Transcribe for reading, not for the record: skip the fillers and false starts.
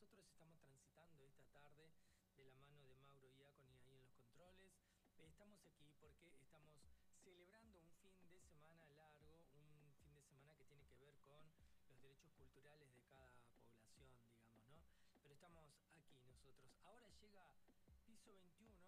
nosotros estamos transitando esta tarde de la mano de Mauro Iaconi ahí en los controles. Estamos aquí porque estamos celebrando un fin de semana largo, un fin de semana que tiene que ver con los derechos culturales de cada población, digamos, ¿no? Pero estamos aquí nosotros. Ahora llega Piso 21